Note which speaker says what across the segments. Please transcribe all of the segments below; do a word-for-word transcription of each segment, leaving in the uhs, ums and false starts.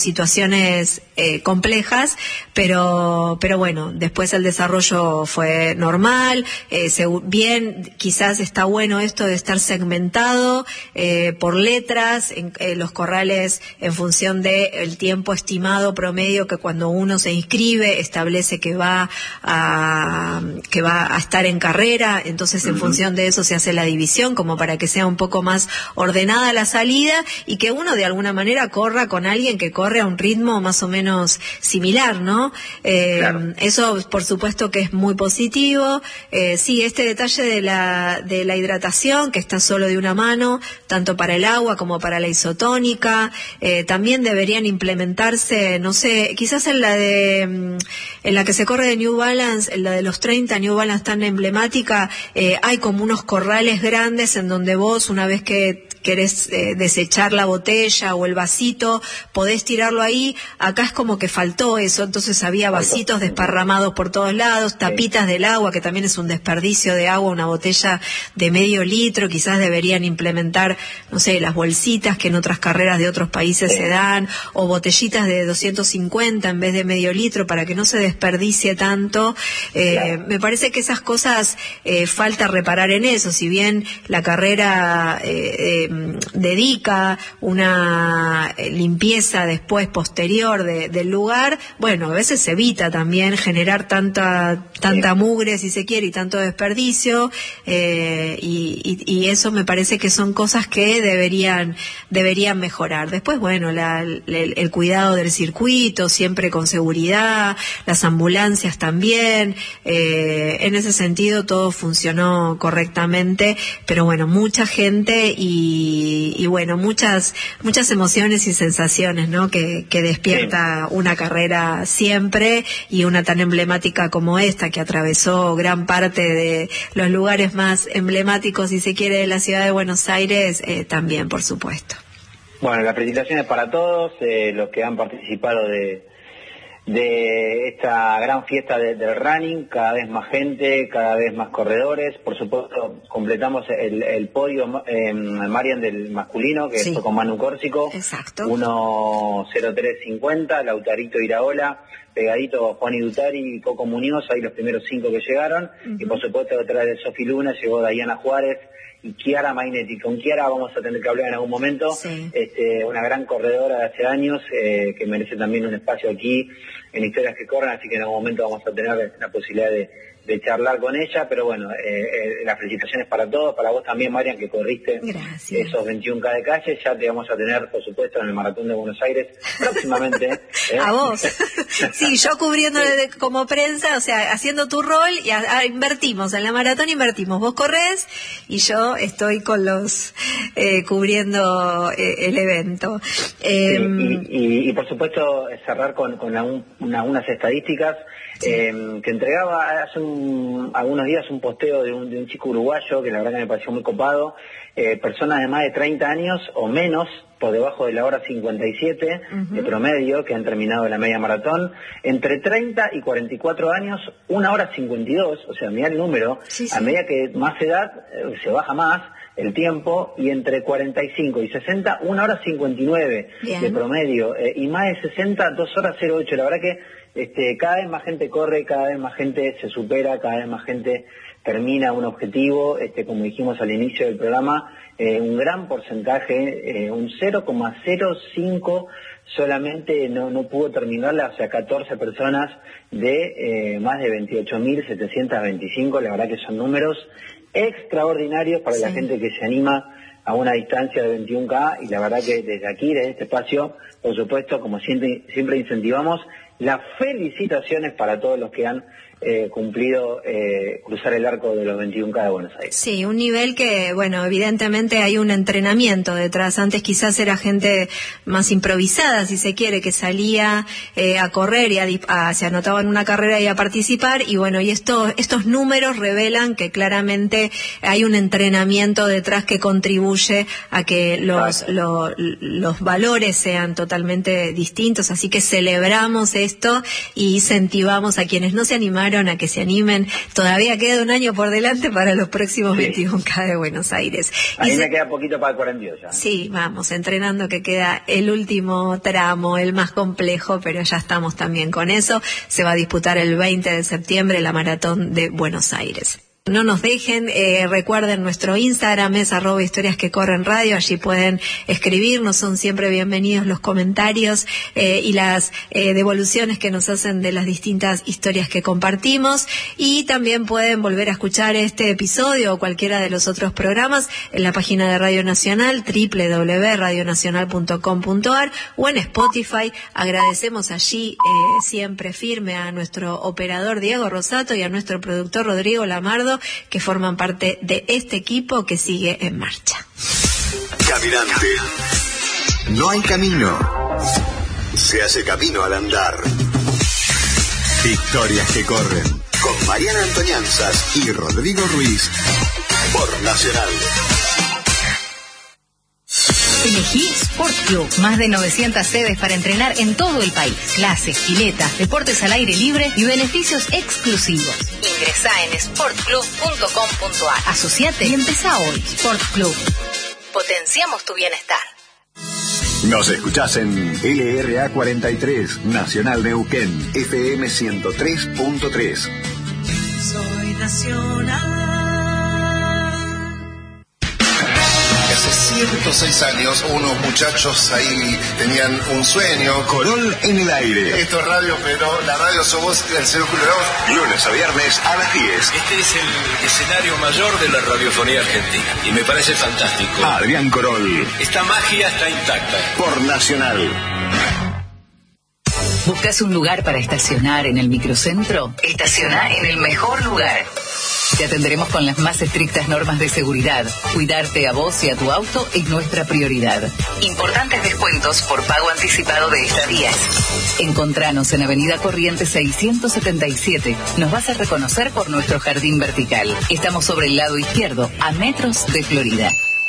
Speaker 1: situaciones eh, complejas, pero pero bueno, después el desarrollo fue normal, eh, se, bien, quizás está bueno esto de estar segmentado eh, por letras, en, eh, los corrales en función del tiempo estimado promedio que cuando uno se inscribe establece que va a que va a estar en carrera, entonces en uh-huh. función de eso se hace la división como para que sea un poco más ordenada la salida y que uno de alguna manera corra con alguien que corre a un ritmo más o menos similar, ¿no? Eh, claro. Eso, por supuesto, que es muy positivo. Eh, sí, este detalle de la de la hidratación, que está solo de una mano, tanto para el agua como para la isotónica, eh, también deberían implementarse, no sé, quizás en la de en la que se corre de New Balance, en la de los treinta New Balance tan emblemática, eh, hay como unos corrales grandes en donde vos, una vez que querés eh, desechar la botella o el vasito, podés tirarlo ahí. Acá es como que faltó eso, entonces había vasitos desparramados por todos lados, tapitas del agua, que también es un desperdicio de agua, una botella de medio litro, quizás deberían implementar, no sé, las bolsitas que en otras carreras de otros países se dan, o botellitas de doscientos cincuenta en vez de medio litro, para que no se desperdicie tanto. Eh, claro. Me parece que esas cosas eh, falta reparar en eso, si bien la carrera eh, eh, dedica una limpieza después posterior de, del lugar, bueno, a veces se evita también generar tanta tanta mugre, si se quiere, y tanto desperdicio, eh, y, y, y eso me parece que son cosas que deberían deberían mejorar. Después, bueno, la, el, el cuidado del circuito, siempre con seguridad, las ambulancias también, eh, en ese sentido todo funcionó correctamente, pero bueno, mucha gente y Y, y bueno, muchas muchas emociones y sensaciones, ¿no? Que, que despierta sí. una carrera siempre, y una tan emblemática como esta, que atravesó gran parte de los lugares más emblemáticos, si se quiere, de la ciudad de Buenos Aires, eh, también, por supuesto.
Speaker 2: Bueno, las felicitaciones para todos, eh, los que han participado de de esta gran fiesta de, del running, cada vez más gente, cada vez más corredores. Por supuesto, completamos el, el podio, eh, Marian, del masculino, que sí. fue con Manu Córsico.
Speaker 1: Exacto.
Speaker 2: uno cero tres cincuenta, Lautarito Iraola, pegadito Juan Idutari y Coco Muñoz, ahí los primeros cinco que llegaron. Uh-huh. Y por supuesto, detrás de Sofi Luna llegó Dayana Juárez y Chiara Mainetti. Con Chiara vamos a tener que hablar en algún momento, sí. este, una gran corredora de hace años, eh, que merece también un espacio aquí en Historias que Corren, así que en algún momento vamos a tener la posibilidad de, de charlar con ella, pero bueno, eh, eh, las felicitaciones para todos, para vos también, Marian, que corriste Gracias. esos veintiún K de calle, ya te vamos a tener, por supuesto, en el Maratón de Buenos Aires, próximamente. ¿eh?
Speaker 1: A vos. Sí, yo cubriéndole sí. como prensa, o sea, haciendo tu rol, y a, a, invertimos, en la maratón invertimos, vos corres y yo estoy con los, eh, cubriendo eh, el evento. Eh,
Speaker 2: sí, y, y, y por supuesto, cerrar con, con la, una, unas estadísticas. Sí. Eh, que entregaba hace un, algunos días un posteo de un, de un chico uruguayo que la verdad que me pareció muy copado, eh, personas de más de treinta años o menos, por debajo de la hora cincuenta y siete uh-huh. de promedio, que han terminado la media maratón, entre treinta y cuarenta y cuatro años, una hora cincuenta y dos, o sea, mirá el número, sí, sí. a medida que más edad eh, se baja más el tiempo, y entre cuarenta y cinco y sesenta, una hora cincuenta y nueve Bien. de promedio, eh, y más de sesenta, dos horas cero ocho, la verdad que Este, cada vez más gente corre, cada vez más gente se supera, cada vez más gente termina un objetivo, este, como dijimos al inicio del programa, eh, un gran porcentaje, eh, un cero coma cero cinco solamente no, no pudo terminarla, o sea, catorce personas de eh, más de veintiocho mil setecientos veinticinco, la verdad que son números extraordinarios para sí. la gente que se anima a una distancia de veintiún K, y la verdad que desde aquí, desde este espacio, por supuesto, como siempre, siempre incentivamos, las felicitaciones para todos los que han eh, cumplido eh, cruzar el arco de los veintiún K de Buenos Aires.
Speaker 1: Sí, un nivel que, bueno, evidentemente hay un entrenamiento detrás. Antes quizás era gente más improvisada, si se quiere, que salía eh, a correr y a, a, se anotaba en una carrera y a participar, y bueno, y esto, estos números revelan que claramente hay un entrenamiento detrás que contribuye a que los, lo, los valores sean totalmente distintos, así que celebramos esto esto y incentivamos a quienes no se animaron a que se animen. Todavía queda un año por delante para los próximos sí. veintiuno K de Buenos Aires.
Speaker 2: Ahí
Speaker 1: y
Speaker 2: me
Speaker 1: se...
Speaker 2: queda poquito para el cuarenta y dos ya.
Speaker 1: Sí, vamos, entrenando que queda el último tramo, el más complejo, pero ya estamos también con eso. Se va a disputar el veinte de septiembre la Maratón de Buenos Aires. No nos dejen, eh, recuerden nuestro Instagram es arroba historias que corren radio, allí pueden escribirnos, son siempre bienvenidos los comentarios eh, y las eh, devoluciones que nos hacen de las distintas historias que compartimos, y también pueden volver a escuchar este episodio o cualquiera de los otros programas en la página de Radio Nacional, doble u doble u doble u punto radio nacional punto com punto a r, o en Spotify. Agradecemos allí eh, siempre firme a nuestro operador Diego Rosato y a nuestro productor Rodrigo Lamardo, que forman parte de este equipo que sigue en marcha.
Speaker 3: Caminante. No hay camino. Se hace camino al andar. Historias que corren. Con Mariana Antonianzas y Rodrigo Ruiz. Por Nacional.
Speaker 4: Elegí Sport Club. Más de novecientas sedes para entrenar en todo el país. Clases, piletas, deportes al aire libre y beneficios exclusivos. Ingresá en sport club punto com punto a r. Asociate y empezá hoy. Sport Club. Potenciamos tu bienestar.
Speaker 3: Nos escuchás en L R A cuarenta y tres, Nacional Neuquén, F M ciento tres punto tres.
Speaker 5: Soy Nacional.
Speaker 6: Hace ciento seis años, unos muchachos ahí tenían un sueño.
Speaker 3: Corol en el aire.
Speaker 6: Esto es radio, pero la radio somos el Círculo de Voz.
Speaker 3: Lunes a viernes a las diez.
Speaker 7: Este es el escenario mayor de la radiofonía argentina y me parece fantástico.
Speaker 3: Adrián Corol.
Speaker 7: Esta magia está intacta.
Speaker 3: Por Nacional.
Speaker 4: ¿Buscas un lugar para estacionar en el microcentro? Estaciona en el mejor lugar. Te atenderemos con las más estrictas normas de seguridad. Cuidarte a vos y a tu auto es nuestra prioridad. Importantes descuentos por pago anticipado de estadías. Encontranos en Avenida Corrientes seiscientos setenta y siete. Nos vas a reconocer por nuestro jardín vertical. Estamos sobre el lado izquierdo, a metros de Florida.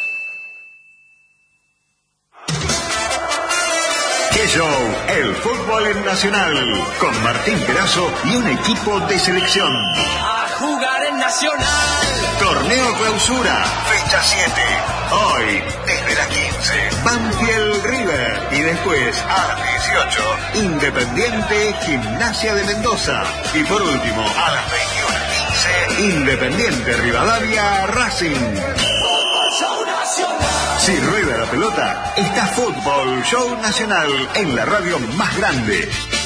Speaker 3: ¡Qué show! El fútbol en Nacional. Con Martín Perazo y un equipo de selección.
Speaker 5: A jugar en Nacional.
Speaker 3: Torneo Clausura, fecha siete. Hoy, desde las quince, Banfield River. Y después, a las dieciocho, Independiente Gimnasia de Mendoza. Y por último, a las veintiuno quince, Independiente Rivadavia Racing. Si rueda la pelota, está Fútbol Show Nacional en la radio más grande.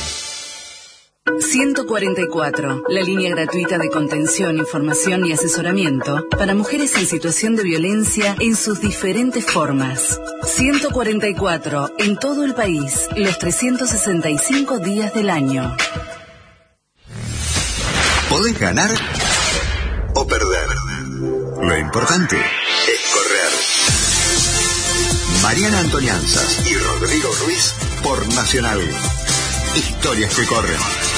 Speaker 8: ciento cuarenta y cuatro, la línea gratuita de contención, información y asesoramiento para mujeres en situación de violencia en sus diferentes formas. ciento cuarenta y cuatro, en todo el país, los trescientos sesenta y cinco días del año.
Speaker 3: Podés ganar o perder. Lo importante es correr. Mariana Antonianzas y Rodrigo Ruiz por Nacional. Historias que corren.